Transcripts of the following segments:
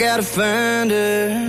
Gotta find it.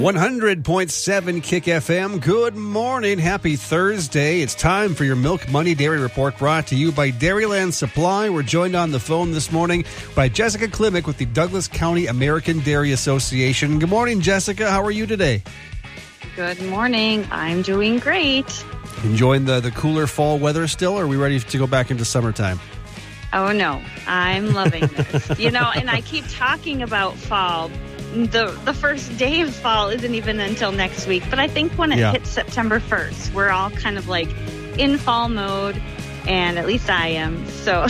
100.7 Kick FM. Good morning. Happy Thursday. It's time for your Milk Money Dairy Report, brought to you by Dairyland Supply. We're joined on the phone this morning by Jessica Klimek with the Douglas County American Dairy Association. Good morning, Jessica. How are you today? Good morning. I'm doing great. Enjoying the cooler fall weather still, or are we ready to go back into summertime? Oh, no. I'm loving this. And I keep talking about fall. The first day of fall isn't even until next week. But I think when it hits September 1st, we're all kind of like in fall mode. And at least I am. So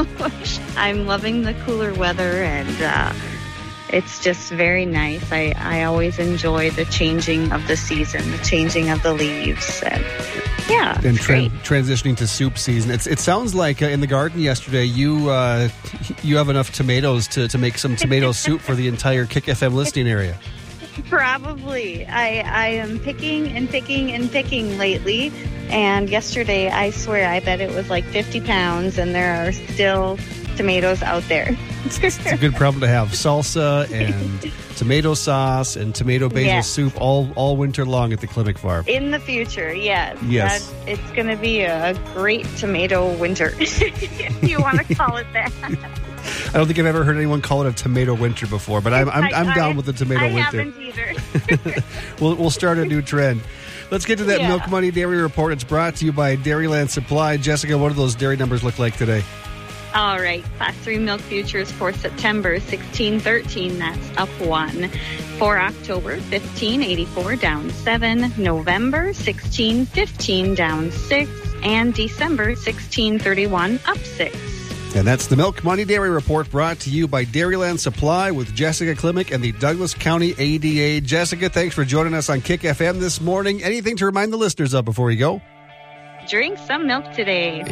I'm loving the cooler weather. And it's just very nice. I always enjoy the changing of the season, the changing of the leaves. And transitioning to soup season. It sounds like in the garden yesterday you have enough tomatoes to make some tomato soup for the entire Kick FM listening area. Probably. I am picking and picking and picking lately. And yesterday, I swear, I bet it was like 50 pounds, and there are still tomatoes out there. It's a good problem to have. Salsa and tomato sauce and tomato basil soup all winter long at the Klimek farm. In the future, yes. It's going to be a great tomato winter, if you want to call it that. I don't think I've ever heard anyone call it a tomato winter before, but I'm down with the tomato winter. I haven't either. We'll start a new trend. Let's get to that Milk Money Dairy Report. It's brought to you by Dairyland Supply. Jessica, what do those dairy numbers look like today? All right. Class 3 milk futures for September, 16.13. That's up 1. For October, 15.84, down 7. November, 16.15, down 6. And December, 16.31, up 6. And that's the Milk Money Dairy Report, brought to you by Dairyland Supply with Jessica Klimek and the Douglas County ADA. Jessica, thanks for joining us on Kick FM this morning. Anything to remind the listeners of before you go? Drink some milk today.